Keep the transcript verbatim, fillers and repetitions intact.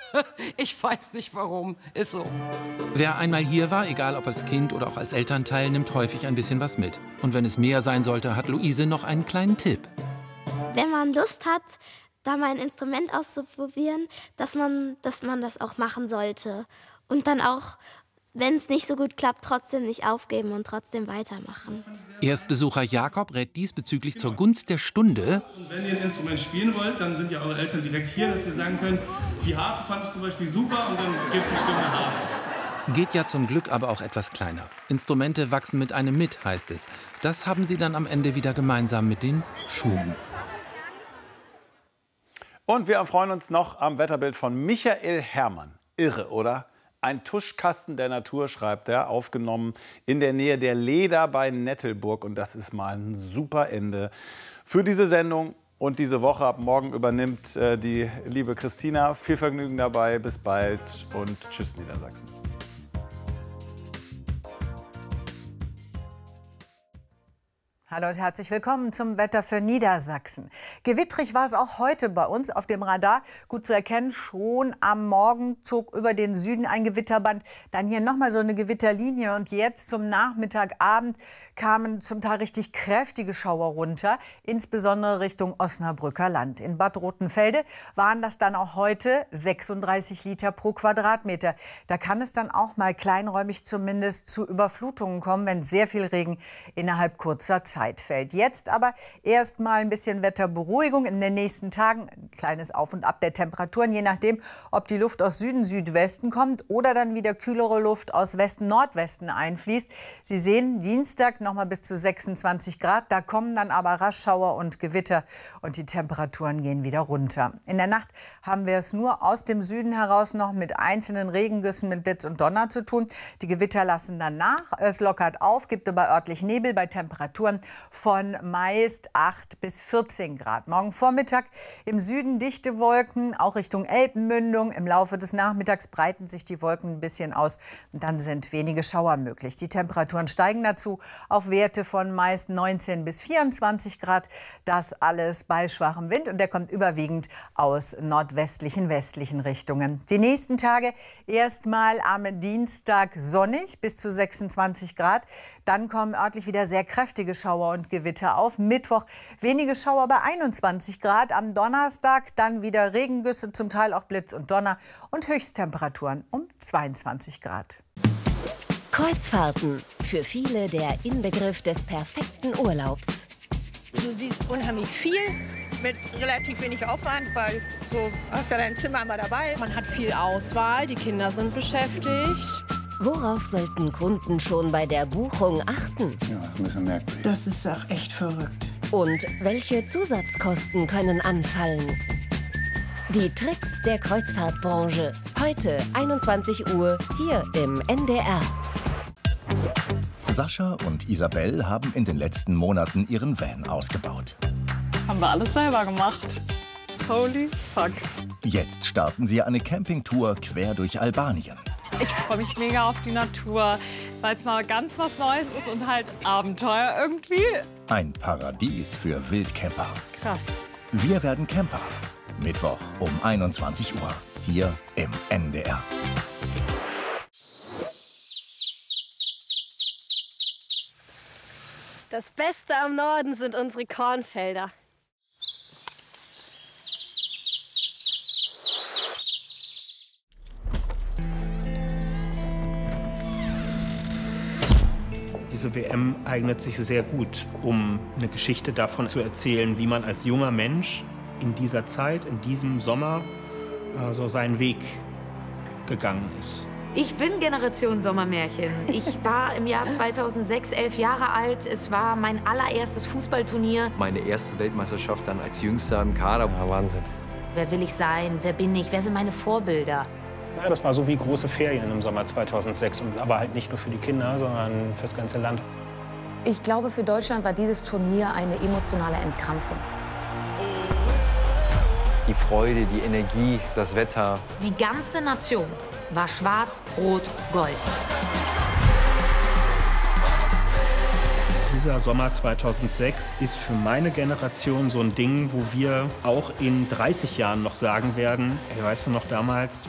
Ich weiß nicht warum. Ist so. Wer einmal hier war, egal ob als Kind oder auch als Elternteil, nimmt häufig ein bisschen was mit. Und wenn es mehr sein sollte, hat Luise noch einen kleinen Tipp. Wenn man Lust hat, da mal ein Instrument auszuprobieren, dass man, dass man das auch machen sollte. Und dann auch, wenn es nicht so gut klappt, trotzdem nicht aufgeben und trotzdem weitermachen. Erstbesucher Jakob rät diesbezüglich zur Gunst der Stunde. Und wenn ihr ein Instrument spielen wollt, dann sind ja eure Eltern direkt hier, dass ihr sagen könnt, die Harfe fand ich zum Beispiel super und dann gibt es bestimmt eine Harfe. Geht ja zum Glück aber auch etwas kleiner. Instrumente wachsen mit einem mit, heißt es. Das haben sie dann am Ende wieder gemeinsam mit den Schuhen. Und wir freuen uns noch am Wetterbild von Michael Herrmann. Irre, oder? Ein Tuschkasten der Natur, schreibt er, aufgenommen in der Nähe der Leder bei Nettelburg. Und das ist mal ein super Ende für diese Sendung. Und diese Woche ab morgen übernimmt äh, die liebe Christina. Viel Vergnügen dabei, bis bald und tschüss Niedersachsen. Hallo und herzlich willkommen zum Wetter für Niedersachsen. Gewittrig war es auch heute bei uns auf dem Radar. Gut zu erkennen, schon am Morgen zog über den Süden ein Gewitterband. Dann hier nochmal so eine Gewitterlinie. Und jetzt zum Nachmittagabend kamen zum Teil richtig kräftige Schauer runter, insbesondere Richtung Osnabrücker Land. In Bad Rotenfelde waren das dann auch heute sechsunddreißig Liter pro Quadratmeter. Da kann es dann auch mal kleinräumig zumindest zu Überflutungen kommen, wenn sehr viel Regen innerhalb kurzer Zeit fällt. Jetzt aber erst mal ein bisschen Wetterberuhigung. In den nächsten Tagen ein kleines Auf und Ab der Temperaturen, je nachdem, ob die Luft aus Süden, Südwesten kommt oder dann wieder kühlere Luft aus Westen, Nordwesten einfließt. Sie sehen, Dienstag noch mal bis zu sechsundzwanzig Grad. Da kommen dann aber rasch Schauer und Gewitter und die Temperaturen gehen wieder runter. In der Nacht haben wir es nur aus dem Süden heraus noch mit einzelnen Regengüssen mit Blitz und Donner zu tun. Die Gewitter lassen dann nach. Es lockert auf, gibt aber örtlich Nebel bei Temperaturen von meist acht bis vierzehn Grad. Morgen Vormittag im Süden dichte Wolken, auch Richtung Elbenmündung. Im Laufe des Nachmittags breiten sich die Wolken ein bisschen aus. Dann sind wenige Schauer möglich. Die Temperaturen steigen dazu auf Werte von meist neunzehn bis vierundzwanzig Grad. Das alles bei schwachem Wind und der kommt überwiegend aus nordwestlichen, westlichen Richtungen. Die nächsten Tage erstmal am Dienstag sonnig bis zu sechsundzwanzig Grad. Dann kommen örtlich wieder sehr kräftige Schauer und Gewitter auf. Mittwoch wenige Schauer bei einundzwanzig Grad. Am Donnerstag dann wieder Regengüsse, zum Teil auch Blitz und Donner und Höchsttemperaturen um zweiundzwanzig Grad. Kreuzfahrten. Für viele der Inbegriff des perfekten Urlaubs. Du siehst unheimlich viel mit relativ wenig Aufwand, weil so hast du dein Zimmer immer dabei. Man hat viel Auswahl, die Kinder sind beschäftigt. Worauf sollten Kunden schon bei der Buchung achten? Ja, das ist ein bisschen merkwürdig. Das ist auch echt verrückt. Und welche Zusatzkosten können anfallen? Die Tricks der Kreuzfahrtbranche. Heute einundzwanzig Uhr hier im N D R. Sascha und Isabel haben in den letzten Monaten ihren Van ausgebaut. Haben wir alles selber gemacht. Holy fuck. Jetzt starten sie eine Campingtour quer durch Albanien. Ich freue mich mega auf die Natur, weil es mal ganz was Neues ist und halt Abenteuer irgendwie. Ein Paradies für Wildcamper. Krass. Wir werden Camper. Mittwoch um einundzwanzig Uhr hier im N D R. Das Beste am Norden sind unsere Kornfelder. Diese W M eignet sich sehr gut, um eine Geschichte davon zu erzählen, wie man als junger Mensch in dieser Zeit, in diesem Sommer, äh, so seinen Weg gegangen ist. Ich bin Generation Sommermärchen. Ich war im Jahr zweitausendsechs elf Jahre alt. Es war mein allererstes Fußballturnier. Meine erste Weltmeisterschaft dann als Jüngster im Kader. Ja, Wahnsinn. Wer will ich sein? Wer bin ich? Wer sind meine Vorbilder? Ja, das war so wie große Ferien im Sommer zweitausendsechs. Und aber halt nicht nur für die Kinder, sondern fürs ganze Land. Ich glaube, für Deutschland war dieses Turnier eine emotionale Entkrampfung. Die Freude, die Energie, das Wetter. Die ganze Nation war schwarz, rot, gold. Dieser Sommer zweitausendsechs ist für meine Generation so ein Ding, wo wir auch in dreißig Jahren noch sagen werden, ey, weißt du noch damals,